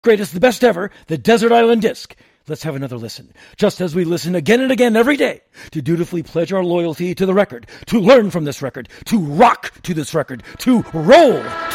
greatest, the best ever, the Desert Island Disc. Let's have another listen, just as we listen again and again every day to dutifully pledge our loyalty to the record, to learn from this record, to rock to this record, to roll